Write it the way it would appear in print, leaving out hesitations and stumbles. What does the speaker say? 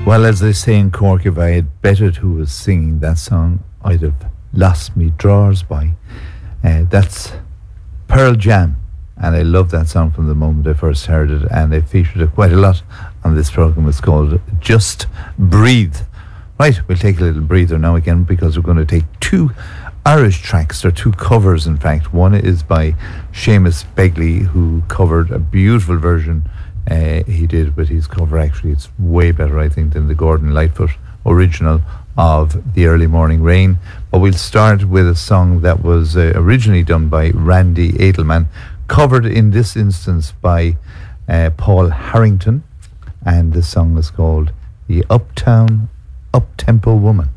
Well, as they say in Cork, if I had betted who was singing that song, I'd have lost me drawers by. That's Pearl Jam, and I love that song from the moment I first heard it, and I featured it quite a lot on this programme. It's called Just Breathe. Right, we'll take a little breather now again, because we're going to take two Irish tracks, or two covers in fact. One is by Seamus Begley, who covered a beautiful version he did, but his cover actually, it's way better I think than the Gordon Lightfoot original of The Early Morning Rain. But we'll start with a song that was originally done by Randy Edelman, covered in this instance by Paul Harrington, and the song is called The Uptown Up-Tempo Woman.